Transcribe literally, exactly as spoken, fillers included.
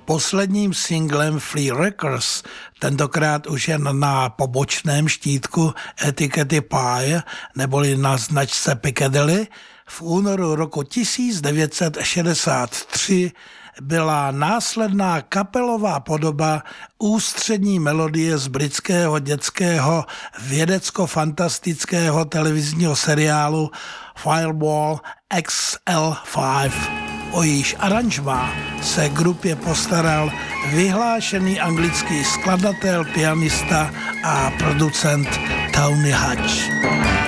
posledním singlem Flea Records, tentokrát už jen na pobočném štítku etikety Pie, neboli na značce Piccadilly, v únoru roku tisíc devět set šedesát tři byla následná kapelová podoba ústřední melodie z britského dětského vědecko-fantastického televizního seriálu Fireball X L pět. O jejíž aranžmá se grupě postaral vyhlášený anglický skladatel, pianista a producent Tony Hatch.